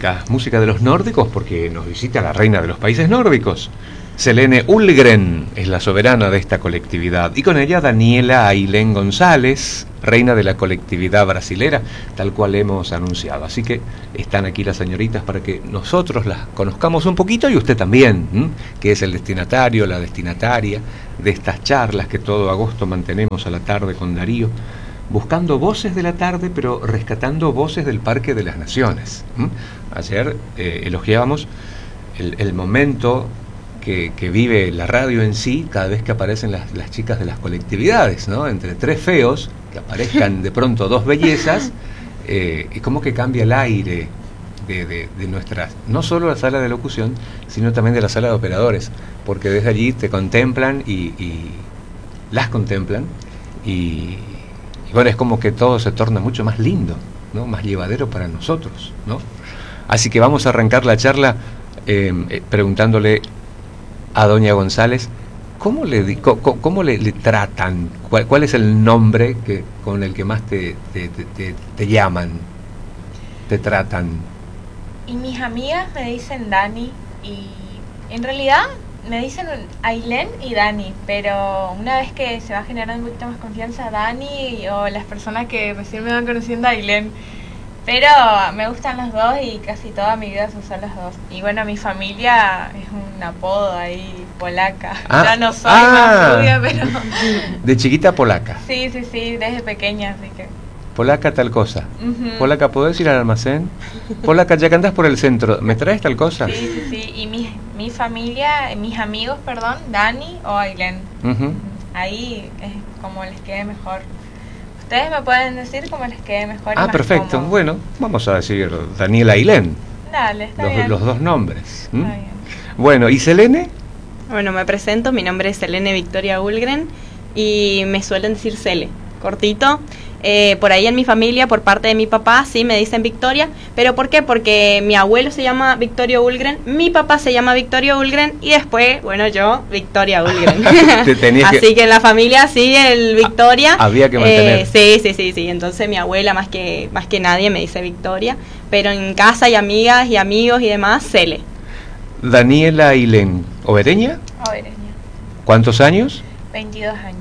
nórdica, música de los nórdicos, porque nos visita la reina de los países nórdicos. Selene Ullgren es la soberana de esta colectividad, y con ella Daniela Ailén González, reina de la colectividad brasilera, tal cual hemos anunciado. Así que están aquí las señoritas para que nosotros las conozcamos un poquito, y usted también, que es el destinatario, la destinataria de estas charlas que todo agosto mantenemos a la tarde con Darío, buscando voces de la tarde, pero rescatando voces del Parque de las Naciones. Ayer elogiábamos el momento que vive la radio en sí cada vez que aparecen las chicas de las colectividades, ¿no? Entre tres feos, que aparezcan de pronto dos bellezas, y cómo que cambia el aire de nuestra, no solo la sala de locución, sino también de la sala de operadores, porque desde allí te contemplan y las contemplan, y bueno, es como que todo se torna mucho más lindo, ¿no? Más llevadero para nosotros, ¿no? Así que vamos a arrancar la charla preguntándole a doña González, ¿cómo le tratan? ¿Cuál es el nombre con el que más te llaman, te tratan? Y mis amigas me dicen Dani, y en realidad me dicen Ailén y Dani, pero una vez que se va generando un poquito más confianza, Dani, o las personas que recién me van conociendo, Ailén. Pero me gustan los dos y casi toda mi vida se usan los dos. Y bueno, mi familia es un apodo ahí, polaca. Ya no soy más rubia, pero... De chiquita polaca. Sí, desde pequeña, así que... Polaca tal cosa. Polaca, ¿podés ir al almacén? Polaca, ya que andás por el centro, ¿me traes tal cosa? Sí. Y mi familia, mis amigos, perdón, Dani o Ailén. Ahí es como les quede mejor. Ustedes me pueden decir cómo les quede mejor. Perfecto. Cómodo. Bueno, vamos a decir Daniela Ailén. Dale, está bien. Los dos nombres. Está bien. Bueno, ¿y Selene? Bueno, me presento, mi nombre es Selene Victoria Ullgren y me suelen decir Cele, cortito. Por ahí en mi familia, por parte de mi papá, sí me dicen Victoria. ¿Pero por qué? Porque mi abuelo se llama Victorio Ullgren, mi papá se llama Victorio Ullgren y después, bueno, yo, Victoria Ullgren. Así que en la familia sí, el Victoria. Había que mantener. Sí. Entonces mi abuela más que nadie me dice Victoria. Pero en casa y amigas y amigos y demás, Cele. Daniela Ailén, ¿obereña? Obereña. ¿Cuántos años? 22 años.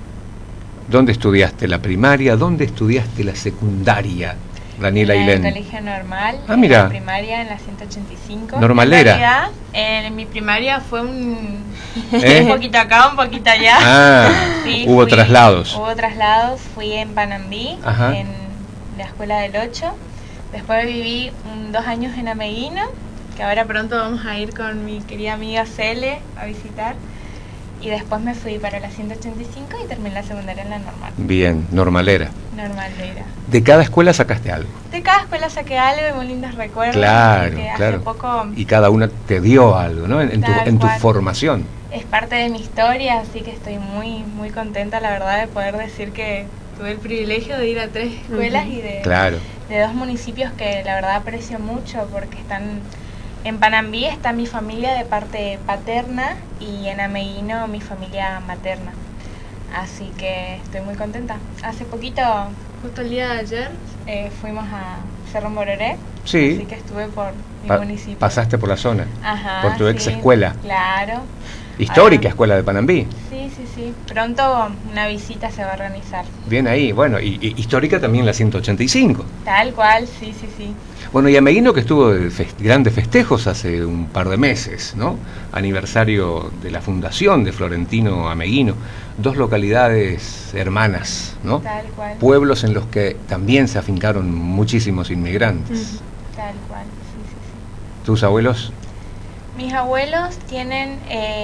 ¿Dónde estudiaste la primaria? ¿Dónde estudiaste la secundaria, Daniela Ailén? En el colegio normal. Mira. La primaria en la 185. ¿Normalera? En realidad, en mi primaria fue un poquito acá, un poquito allá. Sí, hubo traslados. Hubo traslados. Fui en Panambí, en la escuela del 8. Después viví 2 años en Ameguino, que ahora pronto vamos a ir con mi querida amiga Cele a visitar. Y después me fui para la 185 y terminé la secundaria en la normal. Bien, normalera. Normalera. ¿De cada escuela sacaste algo? De cada escuela saqué algo y muy lindos recuerdos. Claro. Hace poco, y cada una te dio algo, ¿no? En tu formación. Es parte de mi historia, así que estoy muy, muy contenta, la verdad, de poder decir que tuve el privilegio de ir a 3 escuelas y de 2 municipios que la verdad aprecio mucho porque están... En Panambí está mi familia de parte paterna y en Ameguino mi familia materna. Así que estoy muy contenta. Hace poquito, justo el día de ayer, fuimos a Cerro Mororé. Sí. Así que estuve por mi municipio. Pasaste por la zona. Ajá, por tu ex escuela. Claro. Histórica escuela de Panambí. Sí. Pronto una visita se va a organizar. Bien ahí. Bueno, y histórica también la 185. Tal cual, sí. Bueno, y Ameguino, que estuvo de grandes festejos hace un par de meses, ¿no? Aniversario de la fundación de Florentino Ameguino, 2 localidades hermanas, ¿no? Tal cual. Pueblos en los que también se afincaron muchísimos inmigrantes. Tal cual, sí. ¿Tus abuelos? Mis abuelos tienen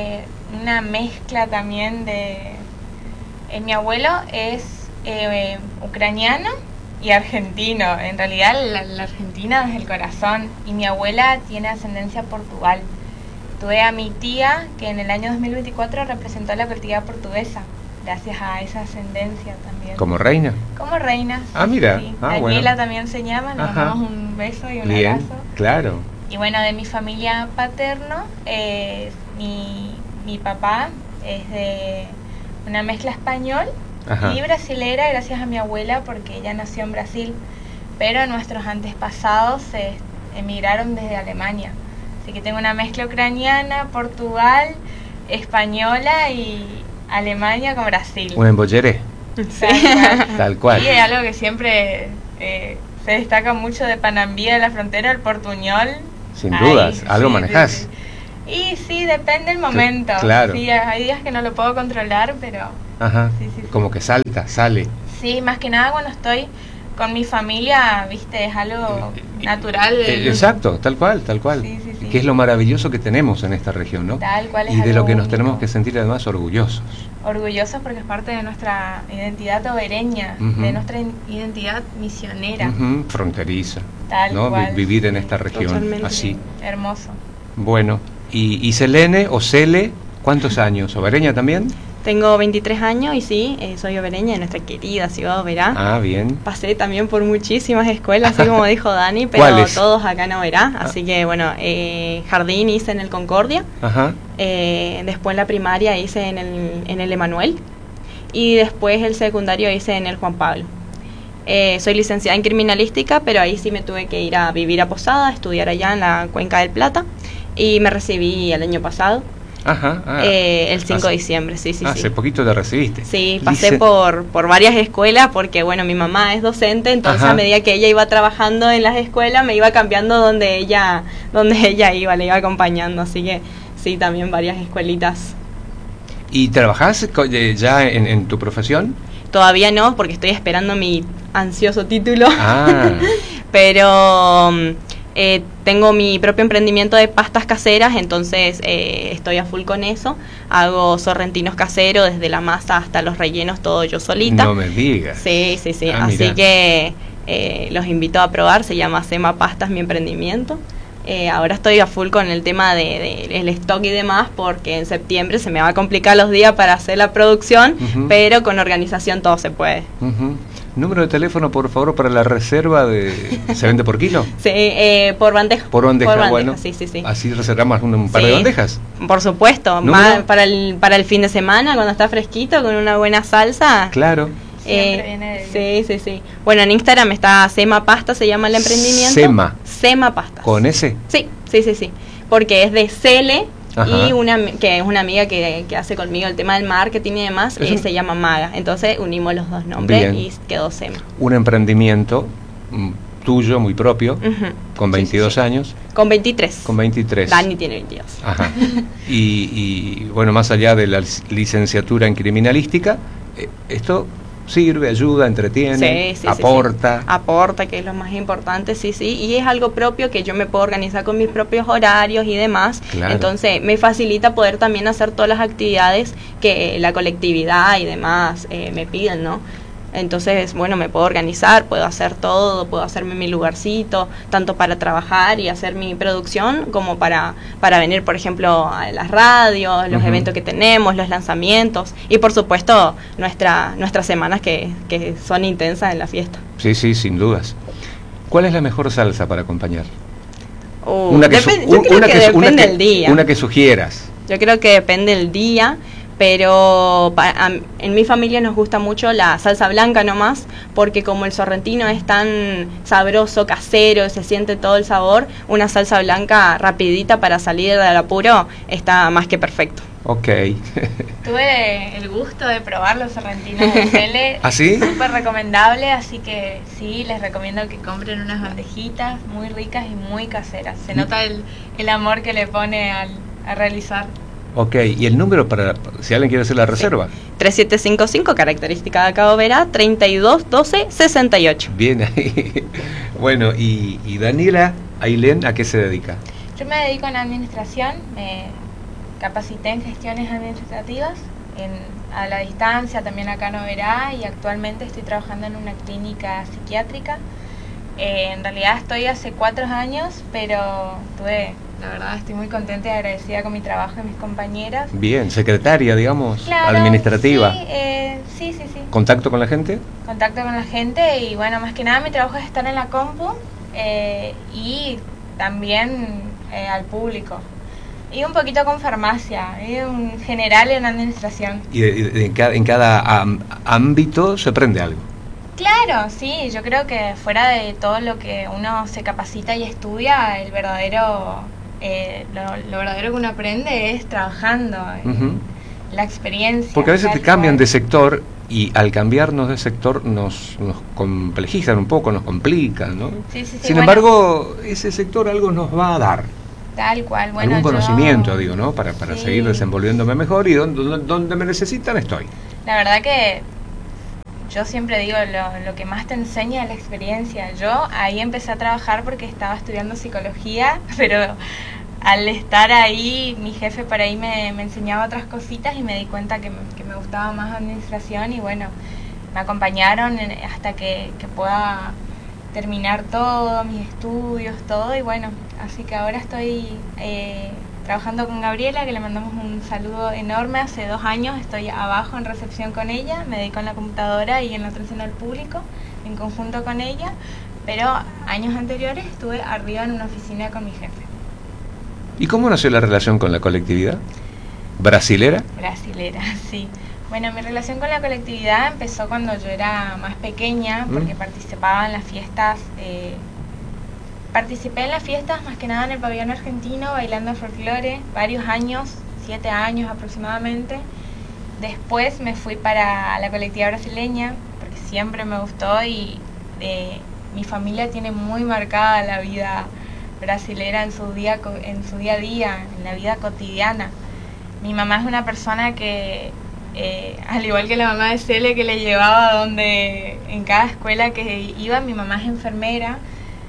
una mezcla también de... mi abuelo es ucraniano y argentino, en realidad la Argentina desde el corazón, y mi abuela tiene ascendencia portugal. Tuve a mi tía que en el año 2024 representó a la colectividad portuguesa, gracias a esa ascendencia también. ¿Como reina? Como reina. Mira. Sí. Daniela también se llama, le mandamos un beso y un abrazo. Claro. Y bueno, de mi familia paterno, mi papá es de una mezcla español y brasilera, gracias a mi abuela porque ella nació en Brasil, pero nuestros antepasados emigraron desde Alemania. Así que tengo una mezcla ucraniana, Portugal, española y Alemania con Brasil. ¿Un embolleré? Tal cual. Y es algo que siempre se destaca mucho de Panambí, de la frontera, el portuñol. Sin dudas, algo manejás. Sí. Y sí, depende del momento. Claro. Sí, hay días que no lo puedo controlar, pero... Ajá, sí. Como que salta, sale. Sí, más que nada cuando estoy con mi familia, viste, es algo natural. Exacto, tal cual. Sí. Que es lo maravilloso que tenemos en esta región, ¿no? Tal cual es. Y de lo que nos único. Tenemos que sentir además orgullosos. Orgullosos porque es parte de nuestra identidad obereña, de nuestra identidad misionera. Fronteriza. Tal ¿no? cual. Vivir en esta región, totalmente. así. Hermoso. Bueno, y Selene o Cele, ¿cuántos años? ¿Obereña también? Tengo 23 años y sí, soy obereña de nuestra querida ciudad de Oberá. Ah, bien. Pasé también por muchísimas escuelas, así como dijo Dani, pero ¿cuáles? todos acá en Oberá. Así que bueno, jardín hice en el Concordia. Ajá. Después la primaria hice en el Emanuel. Y después el secundario hice en el Juan Pablo. Soy licenciada en criminalística, pero ahí sí me tuve que ir a vivir a Posada, a estudiar allá en la Cuenca del Plata. Y me recibí el año pasado. Ajá. El 5 de diciembre, sí. Hace poquito te recibiste. Sí, pasé por varias escuelas porque, bueno, mi mamá es docente, entonces a medida que ella iba trabajando en las escuelas, me iba cambiando donde ella iba, le iba acompañando, así que sí, también varias escuelitas. ¿Y trabajás ya en tu profesión? Todavía no, porque estoy esperando mi ansioso título, pero... tengo mi propio emprendimiento de pastas caseras, entonces estoy a full con eso. Hago sorrentinos caseros, desde la masa hasta los rellenos, todo yo solita. No me digas. Sí. Así que los invito a probar. Se llama Sema Pastas, mi emprendimiento. Ahora estoy a full con el tema del stock y demás, porque en septiembre se me va a complicar los días para hacer la producción, pero con organización todo se puede. Número de teléfono, por favor, para la reserva ¿se vende por kilo? Sí, por bandeja. Por bandeja, bueno. Sí. Así reservamos un par de bandejas. Por supuesto, para el fin de semana, cuando está fresquito, con una buena salsa. Claro. Sí. Bueno, en Instagram está Sema Pasta, se llama el emprendimiento. Sema Pasta. ¿Con ese? Sí. Porque es de Cele. Y que es una amiga que hace conmigo el tema del marketing y demás, se llama Maga. Entonces unimos los dos nombres y quedó Sema. Un emprendimiento tuyo, muy propio, con 22 años. Con 23. Con 23. Dani tiene 22. Ajá. Y bueno, más allá de la licenciatura en criminalística, esto sirve, ayuda, entretiene, aporta. Aporta, que es lo más importante, sí. Y es algo propio que yo me puedo organizar con mis propios horarios y demás. Claro. Entonces me facilita poder también hacer todas las actividades que la colectividad y demás me piden, ¿no? Entonces, bueno, me puedo organizar, puedo hacer todo, puedo hacerme mi lugarcito, tanto para trabajar y hacer mi producción, como para venir, por ejemplo, a las radios, los eventos que tenemos, los lanzamientos, y por supuesto, nuestras semanas que son intensas en la fiesta. Sí, sin dudas. ¿Cuál es la mejor salsa para acompañar? Depende del día. Una que sugieras. Yo creo que depende del día. Pero en mi familia nos gusta mucho la salsa blanca nomás, porque como el sorrentino es tan sabroso, casero, se siente todo el sabor, una salsa blanca rapidita para salir del apuro está más que perfecto. Ok. Tuve el gusto de probar los sorrentinos de Cele. ¿Ah, sí? Súper recomendable, así que sí, les recomiendo que compren unas bandejitas muy ricas y muy caseras. Se nota el amor que le pone a realizar. Ok, ¿y el número para si alguien quiere hacer la reserva? 3755, característica de Cabo Verá, 321268. Bien ahí. Bueno, y Daniela Ailén, ¿a qué se dedica? Yo me dedico a la administración, me capacité en gestiones administrativas, a la distancia, también acá en Oberá, y actualmente estoy trabajando en una clínica psiquiátrica. En realidad estoy hace 4 años, pero la verdad estoy muy contenta y agradecida con mi trabajo y mis compañeras. Bien, secretaria, digamos, claro, administrativa. Sí. ¿Contacto con la gente? Contacto con la gente y bueno, más que nada mi trabajo es estar en la compu y también al público. Y un poquito con farmacia, en general en administración. Y en cada ámbito se aprende algo. Claro, sí, yo creo que fuera de todo lo que uno se capacita y estudia, el verdadero, lo verdadero que uno aprende es trabajando, la experiencia. Porque a veces te cambian de sector y al cambiarnos de sector nos complejizan un poco, nos complican, ¿no? Sí, Sin embargo, ese sector algo nos va a dar. Tal cual, bueno, algún conocimiento, digo, ¿no? Para seguir desenvolviéndome mejor y donde me necesitan estoy. La verdad que yo siempre digo, lo que más te enseña es la experiencia. Yo ahí empecé a trabajar porque estaba estudiando psicología, pero al estar ahí, mi jefe por ahí me enseñaba otras cositas y me di cuenta que me gustaba más administración y bueno, me acompañaron hasta que pueda terminar todo, mis estudios, todo y bueno, así que ahora estoy trabajando con Gabriela, que le mandamos un saludo enorme. Hace 2 años estoy abajo en recepción con ella, me dedico en la computadora y en la atención al público, en conjunto con ella, pero años anteriores estuve arriba en una oficina con mi jefe. ¿Y cómo nació la relación con la colectividad? ¿Brasilera? Brasilera, sí. Bueno, mi relación con la colectividad empezó cuando yo era más pequeña, porque participaba en las fiestas. Participé en las fiestas más que nada en el pabellón argentino, bailando folclore, varios años, 7 años aproximadamente. Después me fui para la colectividad brasileña, porque siempre me gustó y mi familia tiene muy marcada la vida brasilera en su día a día, en la vida cotidiana. Mi mamá es una persona que, al igual que la mamá de Cele, que le llevaba en cada escuela que iba, mi mamá es enfermera.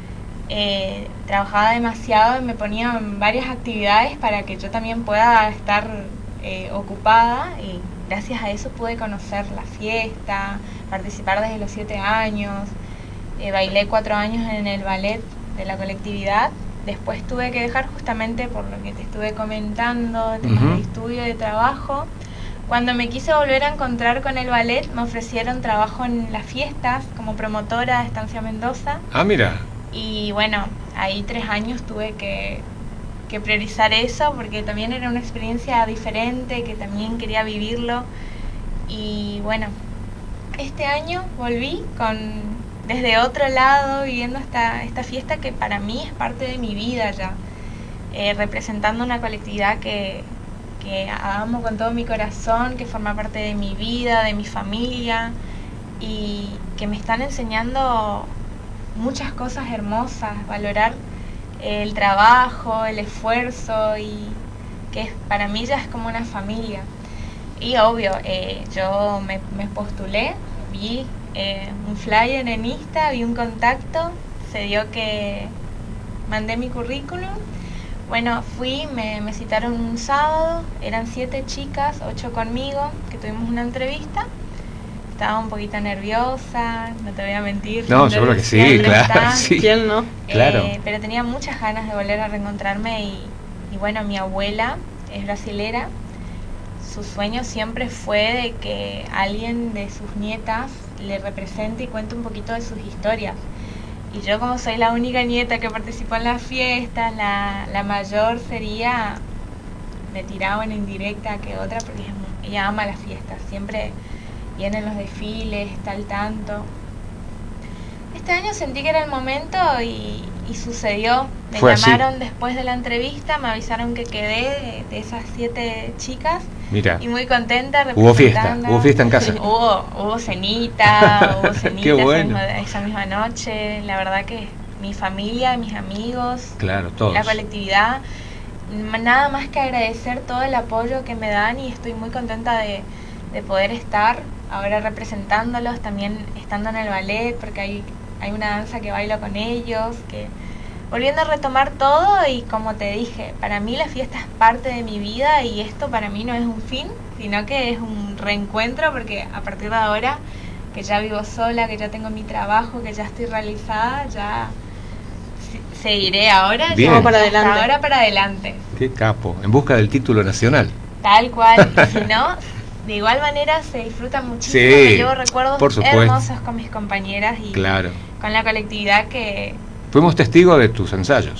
Trabajaba demasiado y me ponía en varias actividades para que yo también pueda estar ocupada y gracias a eso pude conocer la fiesta, participar desde los 7 años, bailé 4 años en el ballet de la colectividad. Después tuve que dejar justamente por lo que te estuve comentando, temas de estudio, de trabajo. Cuando me quise volver a encontrar con el ballet, me ofrecieron trabajo en las fiestas como promotora de Estancia Mendoza. Ah, mira. Y bueno, ahí 3 años tuve que priorizar eso porque también era una experiencia diferente, que también quería vivirlo. Y bueno, este año volví desde otro lado, viviendo esta fiesta que para mí es parte de mi vida ya, representando una colectividad que amo con todo mi corazón, que forma parte de mi vida, de mi familia y que me están enseñando muchas cosas hermosas, valorar el trabajo, el esfuerzo y que para mí ya es como una familia. Y obvio, yo me postulé, vi un flyer en Insta, vi un contacto, se dio que mandé mi currículum. Bueno, fui, me citaron un sábado, eran 7 chicas, 8 conmigo, que tuvimos una entrevista. Estaba un poquito nerviosa, no te voy a mentir. No, seguro que sí, claro. Sí. ¿Quién no? Claro. Pero tenía muchas ganas de volver a reencontrarme y bueno, mi abuela es brasilera. Su sueño siempre fue de que alguien de sus nietas le represente y cuente un poquito de sus historias. Y yo, como soy la única nieta que participó en las fiestas, la mayor sería, me tiraba en indirecta que otra, porque ella ama las fiestas, siempre vienen los desfiles, está al tanto. Este año sentí que era el momento y sucedió. Me llamaron después de la entrevista, me avisaron que quedé de esas 7 chicas. Mira. Y muy contenta. Hubo fiesta en casa. Hubo cenita, Qué bueno. esa misma noche. La verdad que mi familia, mis amigos, claro, todos. La colectividad, nada más que agradecer todo el apoyo que me dan y estoy muy contenta de poder estar ahora representándolos, también estando en el ballet, porque hay una danza que bailo con ellos, que volviendo a retomar todo. Y como te dije, para mí la fiesta es parte de mi vida y esto para mí no es un fin, sino que es un reencuentro, porque a partir de ahora que ya vivo sola, que ya tengo mi trabajo, que ya estoy realizada, ya seguiré ahora. Bien. Ya para adelante. Ahora para adelante. Qué capo, en busca del título nacional. Tal cual, y si no, de igual manera se disfruta muchísimo. Sí, me llevo recuerdos hermosos con mis compañeras y claro, con la colectividad que... Fuimos testigos de tus ensayos.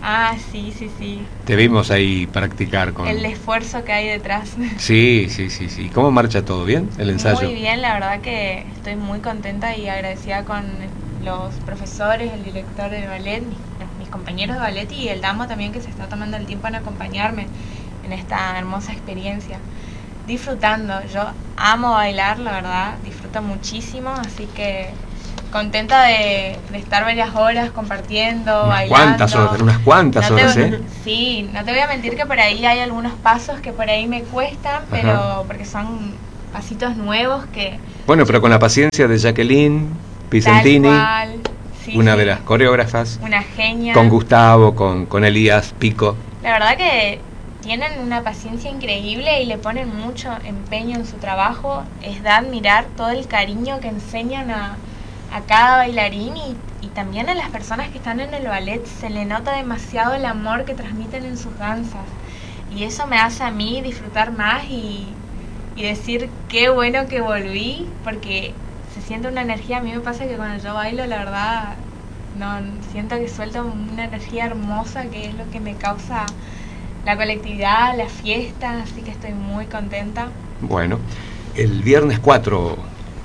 Ah, sí, sí, sí. Te vimos ahí practicar con... El esfuerzo que hay detrás. Sí. ¿Cómo marcha todo? ¿Bien el ensayo? Muy bien, la verdad que estoy muy contenta y agradecida con los profesores, el director del ballet, mis compañeros de ballet y el Damo también, que se está tomando el tiempo en acompañarme en esta hermosa experiencia. Disfrutando, yo amo bailar, la verdad, disfruto muchísimo, así que contenta de estar varias horas compartiendo, bailando. Unas cuantas horas, ¿eh? Sí, no te voy a mentir que por ahí hay algunos pasos que por ahí me cuestan, pero porque son pasitos nuevos que... Bueno, pero con la paciencia de Jacqueline Picentini, sí, una de las coreógrafas, una genia, con Gustavo, con Elías Pico. La verdad que tienen una paciencia increíble y le ponen mucho empeño en su trabajo. Es de admirar todo el cariño que enseñan a cada bailarín y también a las personas que están en el ballet. Se le nota demasiado el amor que transmiten en sus danzas y eso me hace a mí disfrutar más y decir qué bueno que volví, porque se siente una energía. A mí me pasa que cuando yo bailo, la verdad, no siento que suelto una energía hermosa, que es lo que me causa la colectividad, la fiesta, así que estoy muy contenta. Bueno, el viernes 4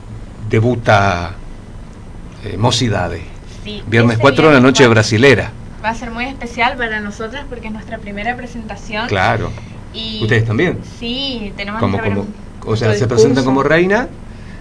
debuta Mocidades. Sí, viernes 4, la noche brasilera. Va a ser muy especial para nosotras porque es nuestra primera presentación. Claro. Y ¿ustedes también? Sí, tenemos o sea, se presentan como reina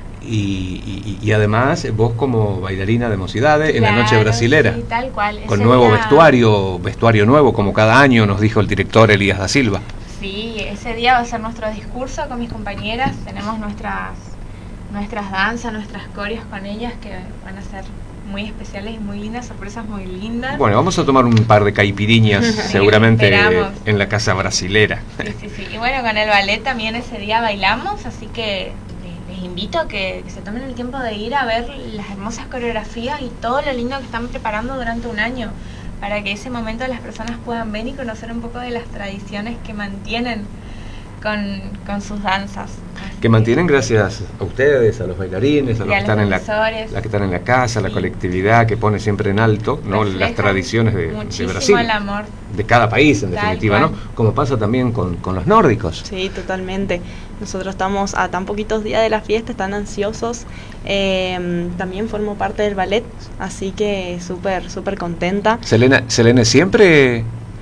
y además vos como bailarina de Mocidades, claro, en la noche brasilera. Sí, tal cual. Con nuevo vestuario nuevo, como cada año nos dijo el director Elías da Silva. Sí, ese día va a ser nuestro discurso con mis compañeras. Tenemos nuestras danzas, nuestras coreos con ellas que van a ser muy especiales y muy lindas, sorpresas muy lindas. Bueno, vamos a tomar un par de caipiriñas seguramente en la casa brasilera. Sí. Y bueno, con el ballet también ese día bailamos, así que les invito a que se tomen el tiempo de ir a ver las hermosas coreografías y todo lo lindo que están preparando durante un año, para que ese momento las personas puedan ver y conocer un poco de las tradiciones que mantienen con sus danzas. Que mantienen gracias a ustedes, a los bailarines, a los que están en la casa, la colectividad que pone siempre en alto, ¿no?, las tradiciones de Brasil, el amor de cada país en definitiva, ¿no? Como pasa también con los nórdicos. Sí, totalmente. Nosotros estamos a tan poquitos días de la fiesta, están ansiosos. También formo parte del ballet, así que súper contenta. Selene, ¿siempre?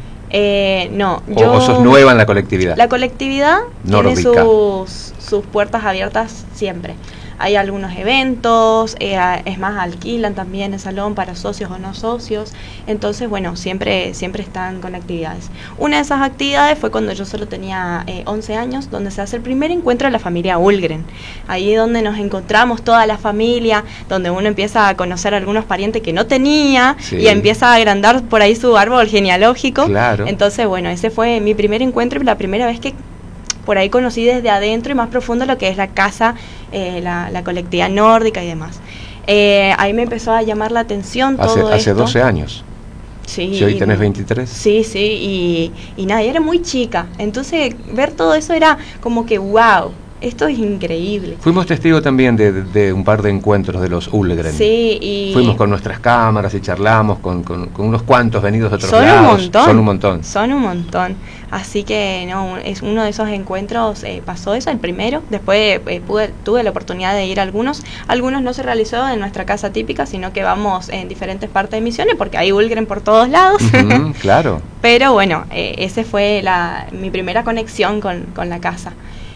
No, ¿O sos nueva en la colectividad? La colectividad nórdica tiene sus puertas abiertas siempre. Hay algunos eventos, es más, alquilan también el salón para socios o no socios. Entonces, bueno, siempre están con actividades. Una de esas actividades fue cuando yo solo tenía 11 años, donde se hace el primer encuentro de la familia Ullgren. Ahí es donde nos encontramos toda la familia, donde uno empieza a conocer a algunos parientes que no tenía, sí, y empieza a agrandar por ahí su árbol genealógico. Claro. Entonces, bueno, ese fue mi primer encuentro y la primera vez que por ahí conocí desde adentro y más profundo lo que es la casa, la colectividad nórdica y demás. Ahí me empezó a llamar la atención todo esto. Hace 12 años. Sí. ¿Y hoy tenés 23? Sí, y nada, yo era muy chica. Entonces, ver todo eso era como que, wow, esto es increíble. Fuimos testigos también de un par de encuentros de los Ullgren. Sí, y fuimos con nuestras cámaras y charlamos con unos cuantos venidos de otros lados. Son un montón. Así que no, es uno de esos encuentros, pasó eso, el primero. Después tuve la oportunidad de ir a algunos no se realizó en nuestra casa típica, sino que vamos en diferentes partes de Misiones, porque hay Ullgren por todos lados. Claro. Pero bueno, ese fue mi primera conexión con la casa.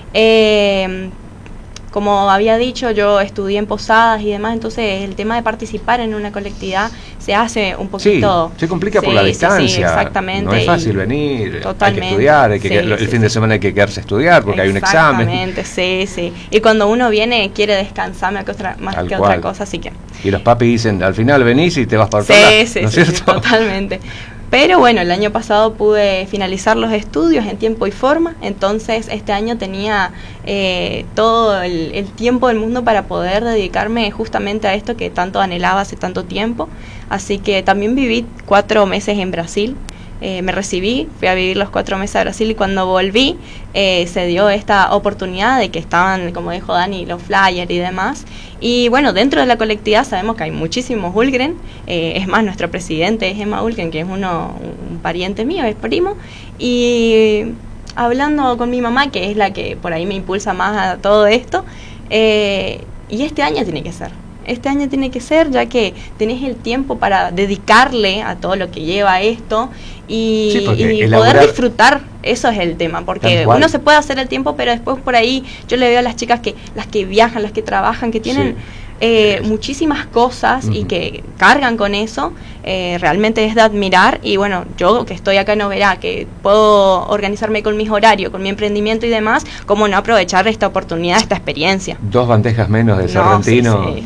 Como había dicho, yo estudié en Posadas y demás, entonces el tema de participar en una colectividad se hace un poquito... Sí, se complica por la distancia. Sí, exactamente. No es fácil venir, totalmente. Hay que estudiar, el fin de semana hay que quedarse a estudiar porque hay un examen. Exactamente, sí. Y cuando uno viene quiere descansar más que otra cosa, así que... Y los papis dicen, al final venís y te vas para otro lado, ¿no es cierto? Sí, totalmente. Pero bueno, el año pasado pude finalizar los estudios en tiempo y forma, entonces este año tenía todo el tiempo del mundo para poder dedicarme justamente a esto que tanto anhelaba hace tanto tiempo. Así que también viví 4 meses en Brasil, me recibí, fui a vivir los 4 meses a Brasil y cuando volví se dio esta oportunidad de que estaban, como dijo Dani, los flyers y demás. Y bueno, dentro de la colectividad sabemos que hay muchísimos Ullgren, es más, nuestro presidente es Emma Ullgren, que es un pariente mío, es primo, y hablando con mi mamá, que es la que por ahí me impulsa más a todo esto, y este año tiene que ser. Este año tiene que ser, ya que tenés el tiempo para dedicarle a todo lo que lleva esto y poder disfrutar. Eso es el tema, porque uno se puede hacer el tiempo, pero después por ahí yo le veo a las chicas que las que viajan, las que trabajan, que tienen muchísimas cosas y que cargan con eso, realmente es de admirar. Y bueno, yo que estoy acá en Oberá, que puedo organizarme con mis horarios, con mi emprendimiento y demás, cómo no aprovechar esta oportunidad, esta experiencia. 2 bandejas menos de Sorrentino,